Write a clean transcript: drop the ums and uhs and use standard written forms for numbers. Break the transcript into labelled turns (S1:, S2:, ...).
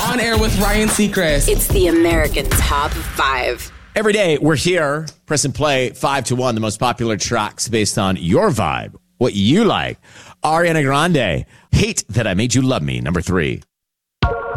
S1: On Air with Ryan Seacrest.
S2: It's the American Top 5.
S3: Every day, we're here. Press and play 5 to 1, the most popular tracks based on your vibe, what you like. Ariana Grande, Hate That I Made You Love Me, number 3.